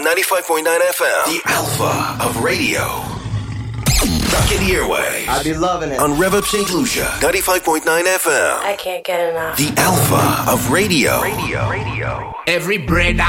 on 95.9 FM, the alpha of radio. Stuck in the airwaves. I be loving it. On Rev Up St. Lucia, 95.9 FM. I can't get enough. The alpha of radio. Every bread I